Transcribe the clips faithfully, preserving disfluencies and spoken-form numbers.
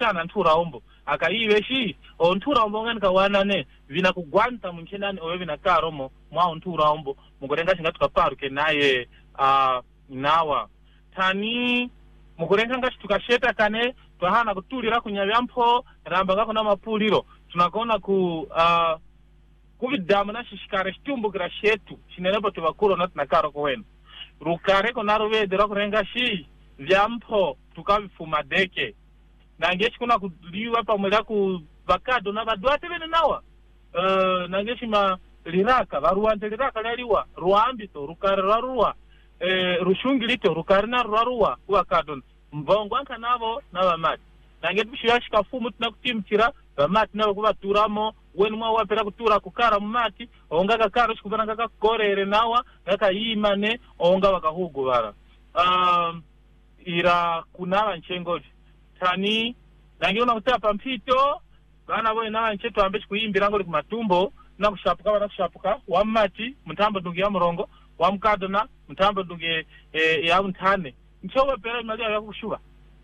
shana ntura ombo akaiwe shi o ntura ombo ngani kawana ne vina kugwanta munchenani owe vina karomo mwa ntura ombo mugorenga shinga tukaparuke naye uh, nawa tani mugorenga ngashi tukasheta kane twahana kutulira kunyavyampo ramba ngako na mapuliro tunakona ku uh, kuvidamu na shishikare shitumbukira shetu shinenepo tuvakuro na tunakaro kwenu rukare konaro vedera kurenga shi vyampo tukavifuma deke nangeshi kuna kuliwa pamwela ku vakado na vadwate vene nawa uh, nangeshi ma liraka varuwante liraka laliwa ruambito rukare raruwa eh, rushungilito rukare na raruwa kuwakado mbongo anka navo na vamati nange tushiyashika fumu tunakutimtira vamati navo kuvaturamo wenu mwa wapera kutura kukara mumati onga kakaro shikubana kakakorere nawa kakayimane onga wakahugu vara um, ira kunava nchengoti tani nange una kutapa mpito vana voe nava ncheto ambe shikuimbira ngoli kumatumbo na kushapuka wana kushapuka wamati mtambo dungi ya mrongo wamkadona mtambo dungi e, ya mtane nchowa pera imalia ya kushuwa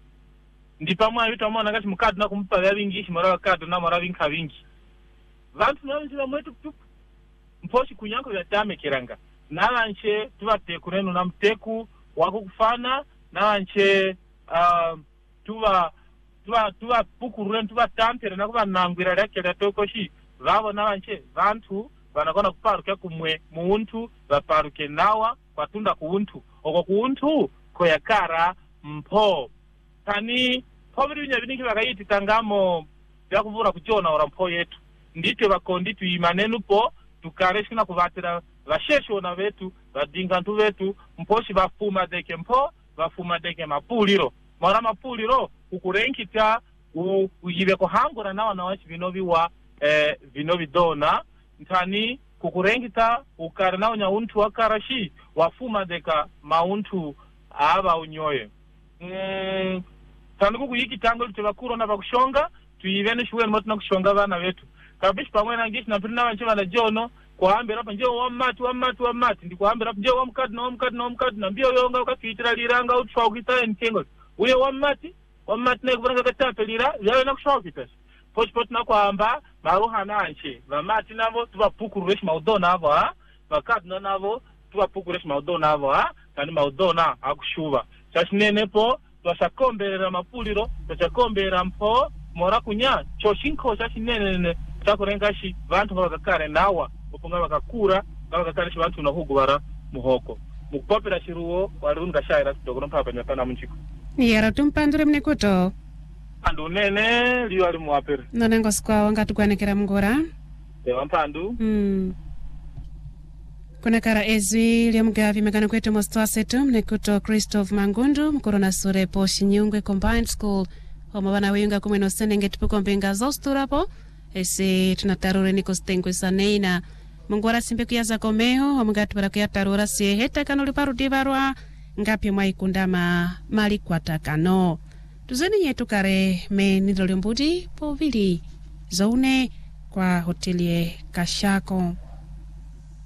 ndipa mwa yuta mwa nangati mkadona kumpa ya vingi shimara wakadona mara vinka vingi vantu navenzira mwetu kutupu mposhi kunyanko ya tame kiranga nalanche tuvate kurenu na mteku wako kufana nalanche uh, tuva tuva tuva pukururenu tuva tampere na kuva nangwira lakela tokoshi vavo nalanche vantu vanakona kuparuke kumwe muuntu vaparuke nawa kwatunda kuuntu oko kuuntu koyakara mpo tani poviri vinyaviniki vakaiti tangamo vyakuvura kuchiona ora mpo yetu nditwe vakondi tuimanenu po tukare shina kuvatira vasheshona vetu vadingantu vetu mposhi vafuma deke mpo vafuma deke mapuliro mara mapuliro ukurenkita uyive kuhangura nawa na wachi vinoviwa eh, vinovidona ntani kukurenkita ukare nawo nyauntu wakarashi wafuma deka mauntu ava unyoye mm, tani kukuyiki tango litevakuro na vakushonga tuivene shuwenu motu na kushonga vana vetu kabishi pamwe na ngishi na pirina wanchi wana jono kuhambira pa njeo wamati wamati wamati ndi kuhambira pa njeo wamkadi na wamkadi na wamkadi na mbio yonga ukafitira liranga utshwa ukita nkengo uye wamati wamati na kuvaranga katapelira yawe na kushwa ukita pochi poti na kuhamba maruha na anchi vamati navo tuwa pukurureshi maudona avo ha vakadi na navo tuwa pukurureshi maudona avo ha kani maudona akushuva chashinenepo twashakomberera mapuliro twachakombera mpo mora kunya choshinko chashinenene takurengashi vantu vakakare nawa upunga vakakura vakakare shi vantu nahugu vara muhoko mukupopera shiruo wari ungashaira kudoko nompapa nyapana munchiko yara tumpandure mnekuto andu nene liyo ali muwapere nonengo skwa wangatu kwanekera mngora ewa mpandu mm. kunekara ezwi liamgavi mekana kwetu mostoa setu mnekuto Christoph Mangundu mkorona sure po Shinyungwe Combined School homo wana wiyunga kumweno senenge tupuko mbenga zosturapo ese tunatarure niko stengwe saneina mungora simbe kuyaza komeo omungatu para kuyatarura sie heta kanoli parudi barwa ngapi mwa ikundama mali kwatakano tuzeni yetu kare me nidole mbuti po vili zaune kwa hotelie Kashako.